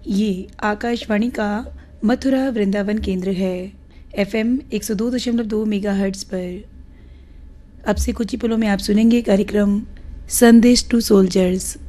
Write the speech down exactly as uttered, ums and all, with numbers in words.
ये आकाशवाणी का मथुरा वृंदावन केंद्र है। एफएम एक सौ दो दशमलव दो मेगाहर्ट्ज़ पर अब से कुछ ही पलों में आप सुनेंगे कार्यक्रम संदेश टू सोल्जर्स।